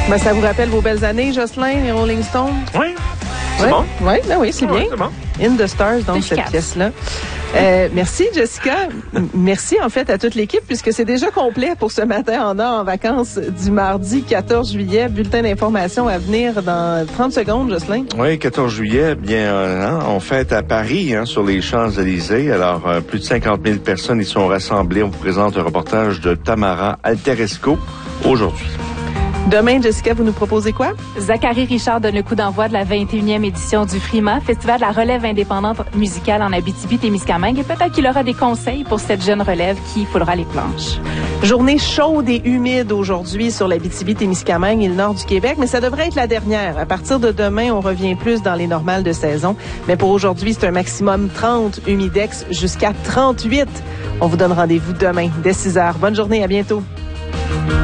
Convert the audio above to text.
Ben, ça vous rappelle vos belles années, Jocelyn, les Rolling Stones? Oui. C'est bon? Oui, ben oui, c'est bien. C'est bon. In the Stars, donc, cette pièce-là. Merci, Jessica. Merci, en fait, à toute l'équipe, puisque c'est déjà complet pour ce matin en vacances du mardi 14 juillet. Bulletin d'information à venir dans 30 secondes, Jocelyn. Oui, 14 juillet, bien, on fête à Paris, sur les Champs-Élysées. Alors, plus de 50 000 personnes y sont rassemblées. On vous présente un reportage de Tamara Alteresco aujourd'hui. Demain, Jessica, vous nous proposez quoi? Zachary Richard donne le coup d'envoi de la 21e édition du FRIMA, Festival de la relève indépendante musicale en Abitibi-Témiscamingue. Et peut-être qu'il aura des conseils pour cette jeune relève qui foulera les planches. Journée chaude et humide aujourd'hui sur l'Abitibi-Témiscamingue et le nord du Québec, mais ça devrait être la dernière. À partir de demain, on revient plus dans les normales de saison. Mais pour aujourd'hui, c'est un maximum 30, humidex jusqu'à 38. On vous donne rendez-vous demain dès 6 heures. Bonne journée, à bientôt.